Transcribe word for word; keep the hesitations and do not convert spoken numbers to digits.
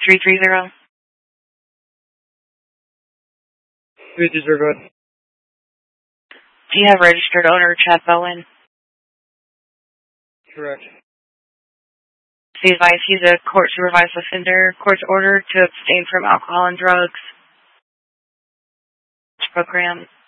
three three zero. three three zero, go ahead. Do you have registered owner Chad Bowen? Correct. Be advised he's a court-supervised offender. Court's ordered to abstain from alcohol and drugs program.